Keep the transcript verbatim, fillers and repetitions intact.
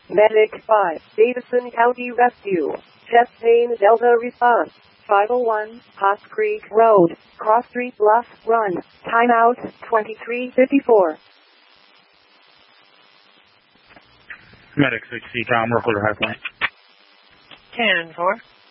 Medic five, Davidson County Rescue. Chest pain Delta response. five oh one, Potts Creek Road, Cross Street Bluff, Run. Timeout, twenty-three fifty-four. Medic six C, Tom, Recorder High Point. ten four.